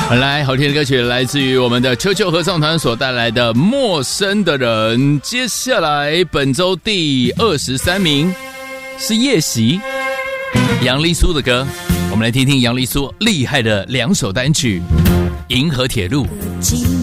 来，好听的歌曲来自于我们的秋秋合唱团所带来的《陌生的人》。接下来本周第23名是夜袭，杨丽苏的歌。我们来听听杨丽苏厉害的2首单曲《银河铁路》。 经